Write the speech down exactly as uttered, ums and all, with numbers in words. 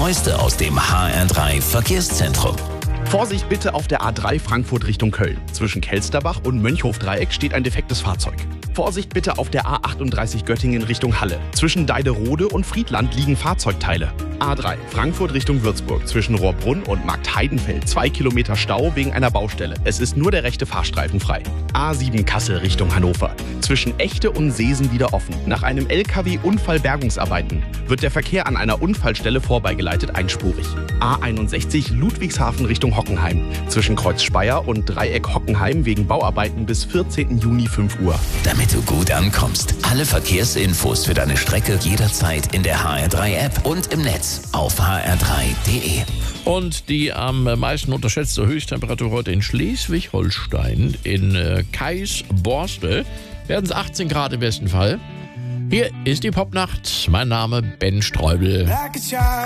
Neueste aus dem H R drei Verkehrszentrum. Vorsicht bitte auf der A drei Frankfurt Richtung Köln. Zwischen Kelsterbach und Mönchhof-Dreieck steht ein defektes Fahrzeug. Vorsicht bitte auf der A achtunddreißig Göttingen Richtung Halle. Zwischen Deiderode und Friedland liegen Fahrzeugteile. A drei Frankfurt Richtung Würzburg. Zwischen Rohrbrunn und Marktheidenfeld. Zwei Kilometer Stau wegen einer Baustelle. Es ist nur der rechte Fahrstreifen frei. A sieben Kassel Richtung Hannover. Zwischen Echte und Seesen wieder offen. Nach einem L K W-Unfallbergungsarbeiten wird der Verkehr an einer Unfallstelle vorbeigeleitet einspurig. A einundsechzig Ludwigshafen Richtung Hockenheim. Zwischen Kreuz Speyer und Dreieck Hockenheim wegen Bauarbeiten bis vierzehnten Juni fünf Uhr. Damit du gut ankommst. Alle Verkehrsinfos für deine Strecke jederzeit in der H R drei App und im Netz auf h r drei punkt d e. Und die am meisten unterschätzte Höchsttemperatur heute in Schleswig-Holstein, in äh, Kais-Borstel, werden es achtzehn Grad im besten Fall. Hier ist die Popnacht. Mein Name Ben Streubel.